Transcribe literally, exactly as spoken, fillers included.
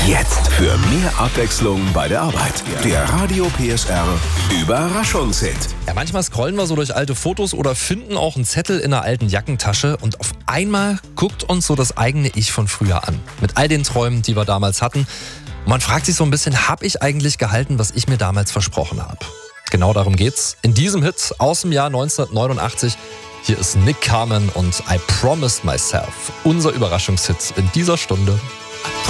Jetzt für mehr Abwechslung bei der Arbeit. Der Radio P S R Überraschungshit. Ja, manchmal scrollen wir so durch alte Fotos oder finden auch einen Zettel in einer alten Jackentasche und auf einmal guckt uns so das eigene Ich von früher an. Mit all den Träumen, die wir damals hatten. Und man fragt sich so ein bisschen, habe ich eigentlich gehalten, was ich mir damals versprochen habe? Genau darum geht's in diesem Hit aus dem Jahr neunzehnhundertneunundachtzig. Hier ist Nick Carmen und I Promised Myself. Unser Überraschungshit in dieser Stunde.